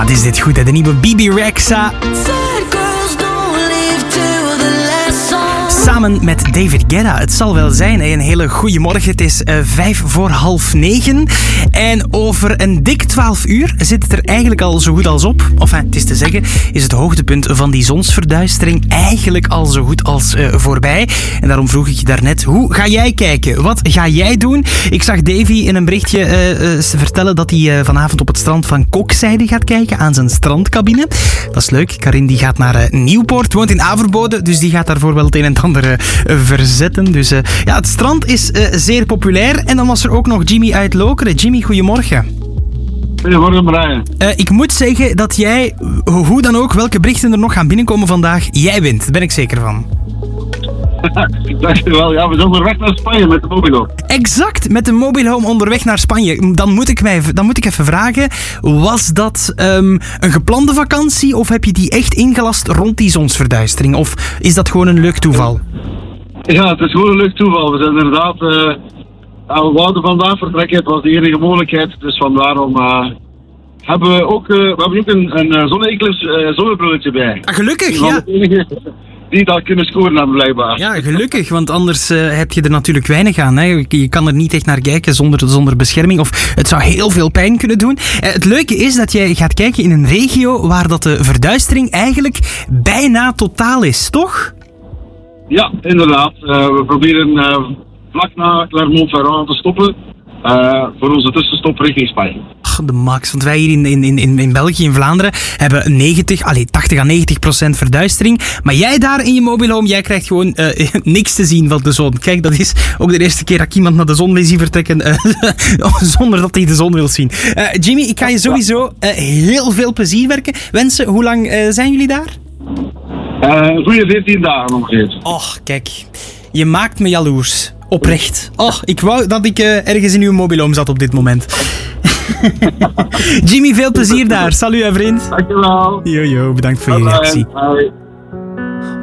is dit goed, hè? De nieuwe Bebe Rexha. Samen met David Guetta. Het zal wel zijn, hè? Een hele goede morgen. Het is 9:05. En over een dik 12 uur zit het er eigenlijk al zo goed als op. Of het is te zeggen, is het hoogtepunt van die zonsverduistering eigenlijk al zo goed als voorbij. En daarom vroeg ik je daarnet, hoe ga jij kijken? Wat ga jij doen? Ik zag Davy in een berichtje vertellen dat hij vanavond op het strand van Kokzijde gaat kijken aan zijn strandcabine. Dat is leuk. Karin die gaat naar Nieuwpoort, woont in Averboden, dus die gaat daarvoor wel het een en ander verzetten. Dus ja, het strand is zeer populair. En dan was er ook nog Jimmy uit Lokeren. Jimmy, goedemorgen. Goedemorgen, Brian. Ik moet zeggen dat jij, hoe dan ook, welke berichten er nog gaan binnenkomen vandaag, jij wint. Daar ben ik zeker van. Dankjewel. Ja, we zijn onderweg naar Spanje met de Mobilhome. Exact, met de Mobilhome onderweg naar Spanje. Dan moet ik even vragen, was dat een geplande vakantie of heb je die echt ingelast rond die zonsverduistering? Of is dat gewoon een leuk toeval? Ja, het is gewoon een leuk toeval. We zijn inderdaad... we wouden vandaag vertrekken, het was de enige mogelijkheid. Dus vandaarom hebben we ook een zonne-eclipse zonnebrilletje bij. Ah, gelukkig, ja. Die dat kunnen scoren dan blijkbaar. Ja, gelukkig, want anders heb je er natuurlijk weinig aan. Hè. Je kan er niet echt naar kijken zonder bescherming. Of het zou heel veel pijn kunnen doen. Het leuke is dat jij gaat kijken in een regio waar dat de verduistering eigenlijk bijna totaal is, toch? Ja, inderdaad. We proberen vlak na Clermont-Ferrand te stoppen. Voor onze tussenstop richting Spanje. Ach, de max. Want wij hier in België, in Vlaanderen, hebben 80 à 90% verduistering. Maar jij daar in je Mobilhome, jij krijgt gewoon niks te zien van de zon. Kijk, dat is ook de eerste keer dat ik iemand naar de zon wil zien vertrekken zonder dat hij de zon wil zien. Jimmy, ik ga je sowieso heel veel plezier wensen. Hoe lang zijn jullie daar? Een goede 14 dagen ongeveer. Och, kijk. Je maakt me jaloers. Oprecht. Oh, ik wou dat ik ergens in uw Mobilhome zat op dit moment. Jimmy, veel plezier daar. Salut, hè, vriend. Dankjewel. Yo, bedankt voor je reactie. Bye.